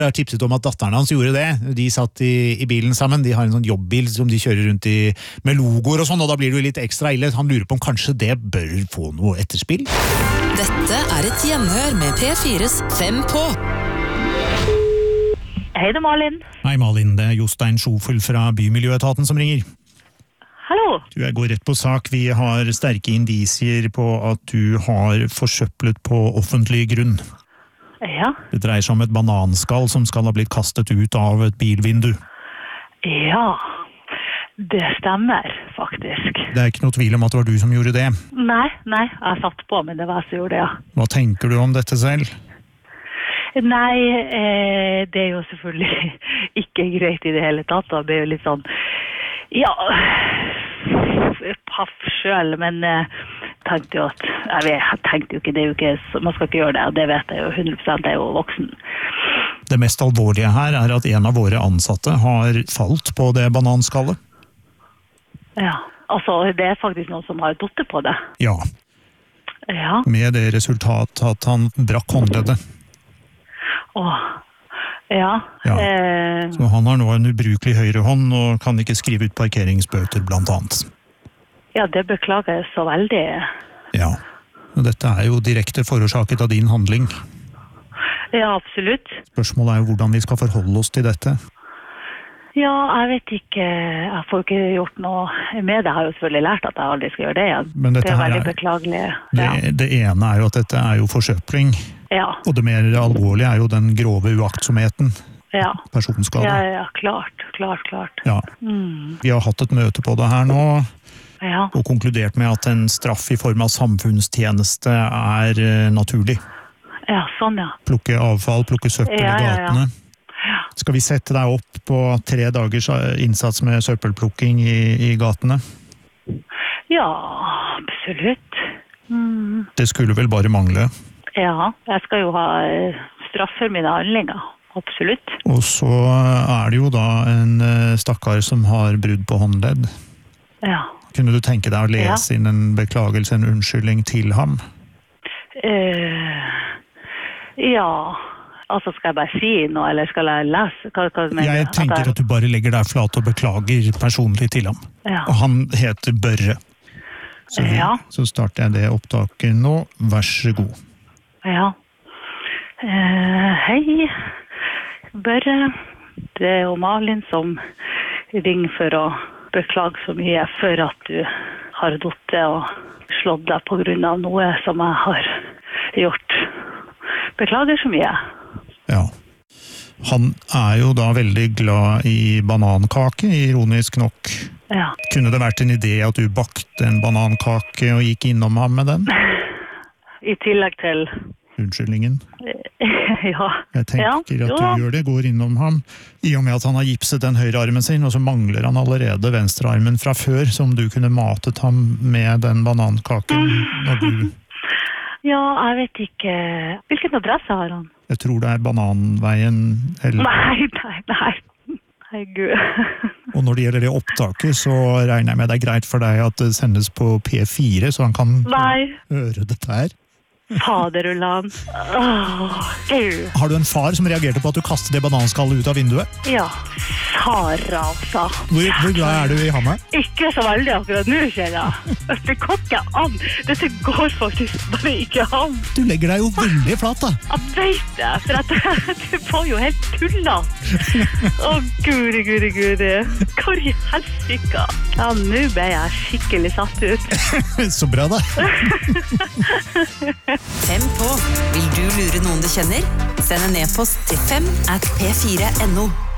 Jeg har tipset om at datteren hans gjorde det. De satt i bilen sammen. De har en sånn jobbbil som de kjører rundt i med logoer og sånn, og da blir det jo litt ekstra ille. Han lurer på om kanskje det bør få noe etterspill. Dette et gjenhør med P4s 5 på. Hei, det Malin. Hei Malin, det Jostein Schofel fra Bymiljøetaten som ringer. Hallo. Jeg går rett på sak. Vi har sterke indisier på at du har forsøplet på offentlig grunn. Ja. Det dreier seg om et bananskall som skal ha blitt kastet ut av et bilvindu. Ja, det stemmer faktisk. Det ikke noe tvil om at det var du som gjorde det. Nei, jeg satt på, men det var jeg som gjorde det, ja. Hva tenker du om dette selv? Nei, det jo selvfølgelig ikke greit i det hele tatt. Det jo litt sånn, ja, paff selv, men tenkte jo at, jeg tenkte jo ikke, det jo ikke, man skal ikke gjøre det, og det vet jeg jo 100%, jeg jo voksen. Det mest alvorlige her at en av våre ansatte har falt på det bananskallet. Ja, altså det faktisk noen som har dottet på det. Ja. Ja. Med det resultat at han brakk håndleddet. Ja. Så han har nå en ubrukelig høyre hånd og kan ikke skrive ut parkeringsbøter blant annet. Ja, det beklager jeg så veldig. Ja, og dette jo direkte forårsaket av din handling. Ja, absolutt. Spørsmålet jo hvordan vi skal forholde oss til dette. Ja, jeg vet ikke, jeg får ikke gjort noe med det. Jeg har jo selvfølgelig lært at jeg aldri skal gjøre det igjen. Men det veldig beklagelig. Det ene jo at dette jo forsøpling. Ja. Og det mer alvorlige jo den grove uaktsomheten. Ja. Personskade. Ja, klart. Ja. Vi har hatt et møte på det her nå. Ja. Og konkludert med at en straff i form av samfunnstjeneste naturlig. Ja, sånn ja. Plukke avfall, plukke søppel i gatene. Ja. Skal vi sette deg opp på 3 dagers innsats med søppelplukking i gatene? Ja, absolutt. Det skulle vel bare mangle. Ja, jeg skal jo ha straff for mine handlinger. Absolutt. Og så det jo da en stakkar som har brudd på håndledd. Ja. Kunne du tenke deg å lese inn en beklagelse, en unnskyldning til ham? Ja, altså skal jeg bare si noe, eller skal jeg lese? Jeg tenker at du bare legger deg flat og beklager personlig til ham. Ja. Og han heter Børre. Så starter jeg det opptaket nå. Vær så god. Ja. Hei, Børre. Det jo Malin som ringer for å beklage så mye for at du har dottet og slått deg på grunn av noe som jeg har gjort. Beklager så mye. Ja. Han jo da veldig glad i banankake, ironisk nok. Ja. Kunne det vært en idé at du bakte en banankake og gikk innom ham med den? I tillegg til... Unnskyldningen. Ja. Jeg tenker at du gjør det, går innom ham, i og med at han har gipset den høyre armen sin, og så mangler han allerede venstre armen fra før, som du kunne matet ham med den banankaken når du... Ja, jeg vet ikke. Hvilken adresse har han? Jeg tror det Bananveien, eller... Nei, Gud. Og når det gjelder det opptaket, så regner jeg med det greit for deg at det sendes på P4, så han kan høre dette her. Faderullan. Har du en far som reagerte på at du kastet det bananskallet ut av vinduet? Ja, Sara altså. Hvor glad du i ham? Ikke så veldig akkurat nå, kjenner jeg. Det går ikke an. Dette går faktisk bare ikke an. Du legger deg jo veldig flat da. Jeg vet det, for at du får jo helt tullet. Guri. Hvor i helsika? Ja, nå ble jeg skikkelig satt ut. Så bra da. 5 på. Vil du lure noen du kjenner? Send en e-post til 5@p4.no.